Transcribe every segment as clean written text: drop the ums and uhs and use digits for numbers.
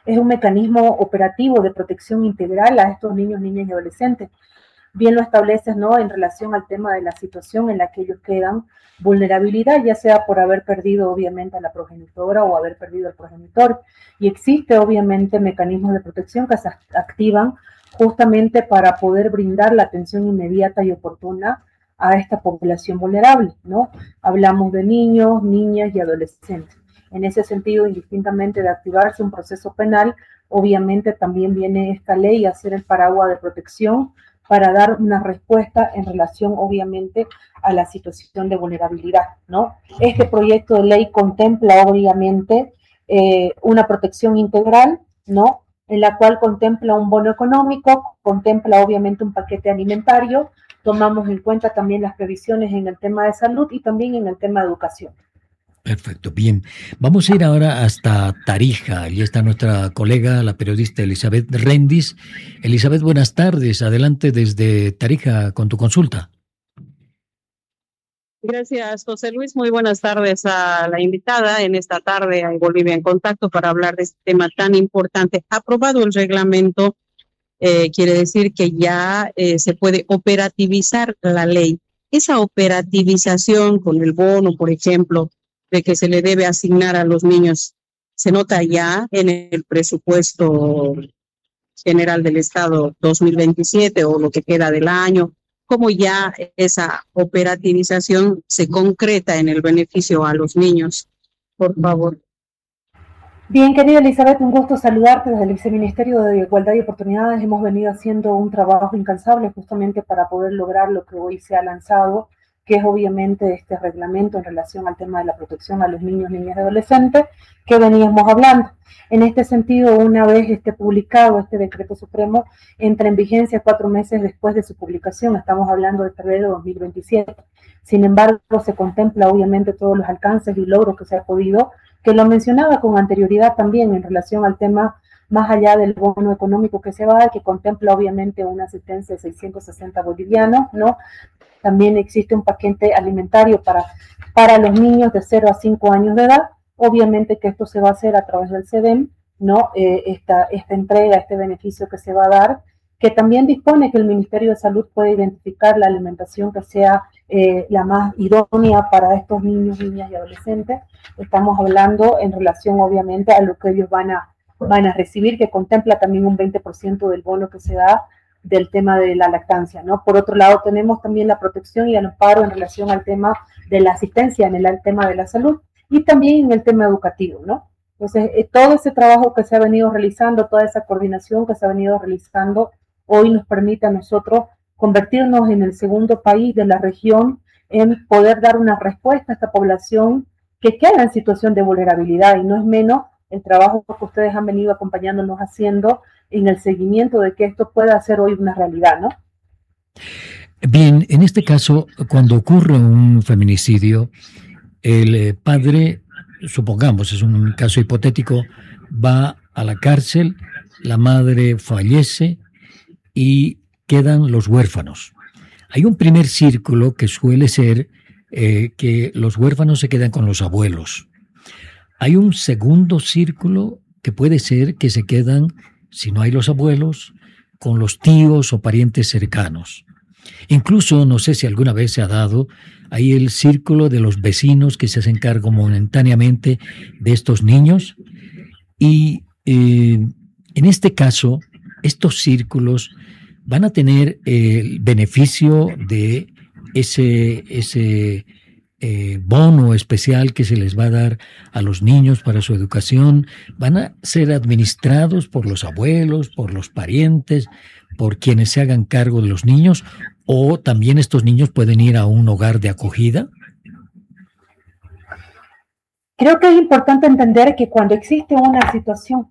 es un mecanismo operativo de protección integral a estos niños, niñas y adolescentes. Bien lo estableces, ¿no?, en relación al tema de la situación en la que ellos quedan, vulnerabilidad, ya sea por haber perdido obviamente a la progenitora o haber perdido al progenitor. Y existe obviamente mecanismos de protección que se activan justamente para poder brindar la atención inmediata y oportuna a esta población vulnerable, ¿no? Hablamos de niños, niñas y adolescentes. En ese sentido, indistintamente de activarse un proceso penal, obviamente también viene esta ley a ser el paraguas de protección para dar una respuesta en relación, obviamente, a la situación de vulnerabilidad, ¿no? Este proyecto de ley contempla, obviamente, una protección integral, ¿no?, en la cual contempla un bono económico, contempla, obviamente, un paquete alimentario, tomamos en cuenta también las previsiones en el tema de salud y también en el tema de educación. Perfecto, bien. Vamos a ir ahora hasta Tarija. Allí está nuestra colega, la periodista Elizabeth Rendis. Elizabeth, buenas tardes. Adelante desde Tarija con tu consulta. Gracias, José Luis. Muy buenas tardes a la invitada en esta tarde en Bolivia en Contacto para hablar de este tema tan importante. Aprobado el reglamento, quiere decir que ya se puede operativizar la ley. Esa operativización con el bono, por ejemplo, de que se le debe asignar a los niños, ¿se nota ya en el presupuesto general del Estado 2027 o lo que queda del año? ¿Cómo ya esa operativización se concreta en el beneficio a los niños? Por favor. Bien, querida Elizabeth, un gusto saludarte desde el Viceministerio de Igualdad y Oportunidades. Hemos venido haciendo un trabajo incansable justamente para poder lograr lo que hoy se ha lanzado, que es obviamente este reglamento en relación al tema de la protección a los niños, niñas y adolescentes que veníamos hablando. En este sentido, una vez publicado este decreto supremo, entra en vigencia 4 meses después de su publicación. Estamos hablando de febrero de 2027. Sin embargo, se contempla obviamente todos los alcances y logros que se ha podido, que lo mencionaba con anterioridad también en relación al tema más allá del bono económico que se va a dar, que contempla obviamente una asistencia de 660 bolivianos, ¿no? También existe un paquete alimentario para los niños de 0 a 5 años de edad. Obviamente que esto se va a hacer a través del CEDEM, ¿no? Esta entrega, este beneficio que se va a dar, que también dispone que el Ministerio de Salud puede identificar la alimentación que sea la más idónea para estos niños, niñas y adolescentes. Estamos hablando en relación, obviamente, a lo que ellos van a recibir, que contempla también un 20% del bono que se da del tema de la lactancia, ¿no? Por otro lado, tenemos también la protección y el amparo en relación al tema de la asistencia en el tema de la salud y también en el tema educativo, ¿no? Entonces, todo ese trabajo que se ha venido realizando, toda esa coordinación que se ha venido realizando, hoy nos permite a nosotros convertirnos en el segundo país de la región en poder dar una respuesta a esta población que queda en situación de vulnerabilidad, y no es menos el trabajo que ustedes han venido acompañándonos haciendo en el seguimiento de que esto pueda ser hoy una realidad, ¿no? Bien, en este caso, cuando ocurre un feminicidio, el padre, supongamos, es un caso hipotético, va a la cárcel, la madre fallece y quedan los huérfanos. Hay un primer círculo que suele ser que los huérfanos se quedan con los abuelos. Hay un segundo círculo que puede ser que se quedan, si no hay los abuelos, con los tíos o parientes cercanos. Incluso, no sé si alguna vez se ha dado, hay el círculo de los vecinos que se hacen cargo momentáneamente de estos niños. Y en este caso, estos círculos van a tener el beneficio de ese bono especial que se les va a dar a los niños para su educación. Van a ser administrados por los abuelos, por los parientes, por quienes se hagan cargo de los niños, o también estos niños pueden ir a un hogar de acogida. Creo que es importante entender que cuando existe una situación...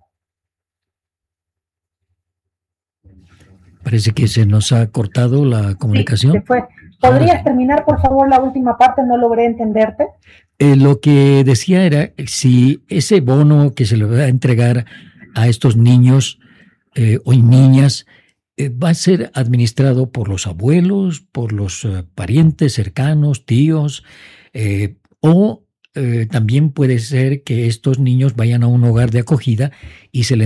Parece que se nos ha cortado la comunicación. Sí, se fue. ¿Podrías terminar, por favor, la última parte? No logré entenderte. Lo que decía era si ese bono que se le va a entregar a estos niños o niñas va a ser administrado por los abuelos, por los parientes cercanos, tíos, o también puede ser que estos niños vayan a un hogar de acogida y se les